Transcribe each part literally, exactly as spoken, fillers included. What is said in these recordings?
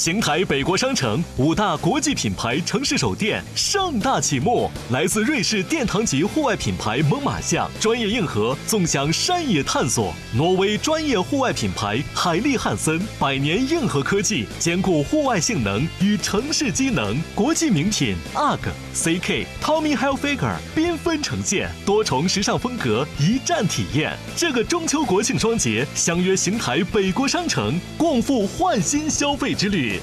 邢台北国商城五大国际品牌城市首店盛大启幕，来自瑞士殿堂级户外品牌猛犸象专业硬核纵享山野探索，挪威专业户外品牌海利汉森百年硬核科技兼顾户外性能与城市机能，国际名品 U G C K、Tommy Hilfiger 缤纷呈现，多重时尚风格一站体验。这个中秋国庆双节，相约邢台北国商城，共赴焕新消费之旅。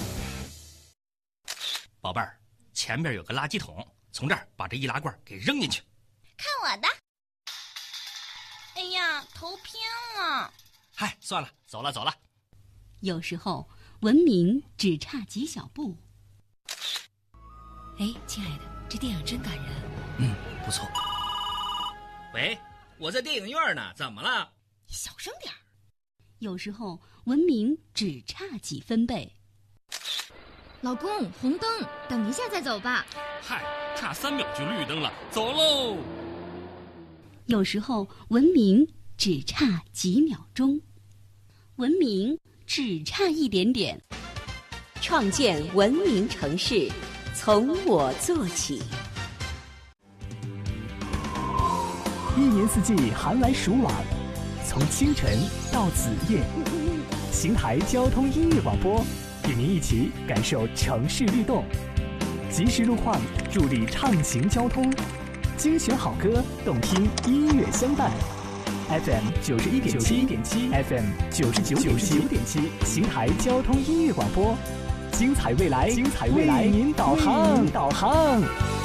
宝贝儿，前面有个垃圾桶，从这儿把这易拉罐给扔进去。 看我的！哎呀，头偏了。 嗨，算了，走了走了。 有时候文明只差几小步。 哎，亲爱的，这电影真感人。 嗯，不错。喂，我在电影院呢，怎么了？ 你小声点儿。 有时候文明只差几分贝。 老公，红灯，等一下再走吧。 嗨，差三秒就绿灯了，走喽。 有时候文明只差几秒钟，文明只差一点点。 创建文明城市，从我做起。 一年四季寒来暑往，从清晨到子夜，邢台交通音乐广播与您一起感受城市律动，及时路况助力畅行交通，精选好歌，动听音乐相伴。F M 九十一点七点七 ，F M 九十九点九点七，邢台交通音乐广播，精彩未来，精彩未来，为您导航，导航。